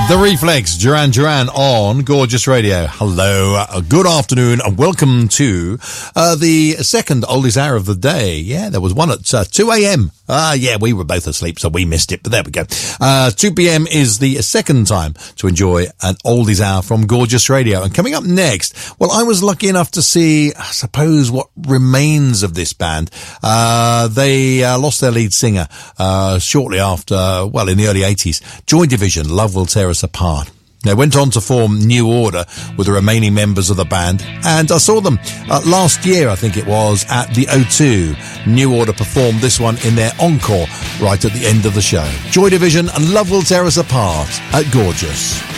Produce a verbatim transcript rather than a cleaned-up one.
The Reflex, Duran Duran on Gorgeous Radio. Hello, uh, good afternoon, and welcome to uh, the second oldies hour of the day. Yeah, there was one at uh, two a.m. Ah, uh, yeah, we were both asleep, so we missed it, but there we go. Uh, two p.m. is the second time to enjoy an oldies hour from Gorgeous Radio. And coming up next, well, I was lucky enough to see, I suppose, what remains of this band. Uh, they uh, lost their lead singer uh, shortly after, well, in the early eighties. Joy Division, Love Will Tear Us Apart. They went on to form New Order with the remaining members of the band, and I saw them uh, last year, I think it was, at the O two. New Order performed this one in their encore right at the end of the show. Joy Division and Love Will Tear Us Apart at Gorgeous.